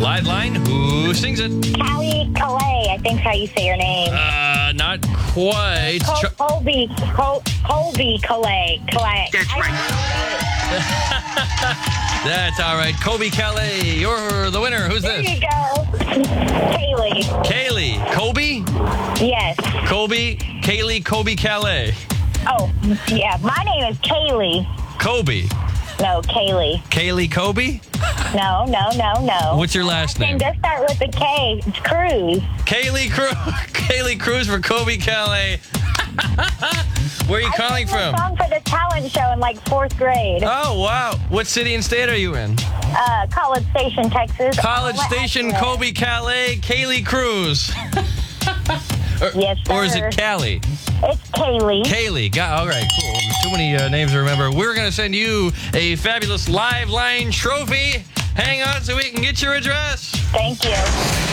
Live line. Who sings it? Callie Calais, I think's how you say your name. Not quite. Colby Calais. That's right. That's all right. Kobe Calais, you're the winner. Who's There this? you go. Kaylee. Kaylee. Kobe? Yes. Kobe. Kaylee. Kobe Calais. Oh, yeah. My name is Kaylee. Kobe. No, Kaylee. Kaylee Kobe? No. What's your last name? Just start with the K. It's Cruz. Kaylee Cruz. Kaylee Cruz for Kobe Calais. Where are you calling I from? sang a song for the talent show in like 4th grade. Oh, wow. What city and state are you in? College Station, Texas. College What Station, accent? Kobe Calais, Kaylee Cruz. Yes, sir. Or is it Callie? It's Kaylee. Kaylee. All right, cool. Too many names to remember. We're going to send you a fabulous Live Line trophy. Hang on so we can get your address. Thank you.